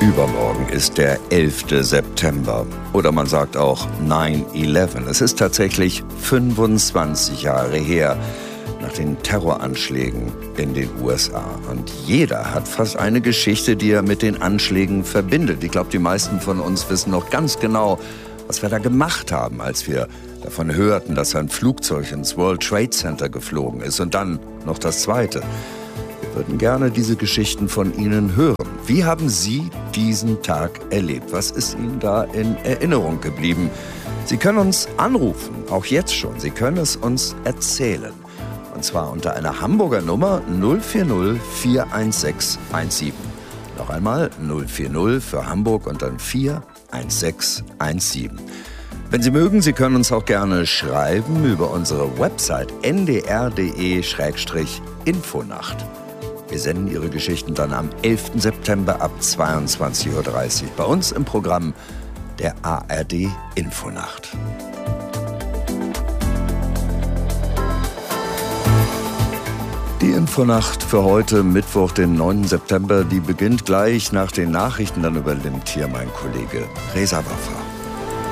Übermorgen ist der 11. September oder man sagt auch 9/11. Es ist tatsächlich 25 Jahre her nach den Terroranschlägen in den USA. Und jeder hat fast eine Geschichte, die er mit den Anschlägen verbindet. Ich glaube, die meisten von uns wissen noch ganz genau, was wir da gemacht haben, als wir davon hörten, dass ein Flugzeug ins World Trade Center geflogen ist und dann noch das zweite. Wir würden gerne diese Geschichten von Ihnen hören. Wie haben Sie diesen Tag erlebt? Was ist Ihnen da in Erinnerung geblieben? Sie können uns anrufen, auch jetzt schon. Sie können es uns erzählen. Und zwar unter einer Hamburger Nummer 040 416 17. Noch einmal 040 für Hamburg und dann 41617. Wenn Sie mögen, Sie können uns auch gerne schreiben über unsere Website ndr.de/infonacht. Wir senden Ihre Geschichten dann am 11. September ab 22:30 Uhr bei uns im Programm der ARD Infonacht. Die Infonacht für heute, Mittwoch, den 9. September, die beginnt gleich nach den Nachrichten. Dann übernimmt hier mein Kollege Reza Waffa.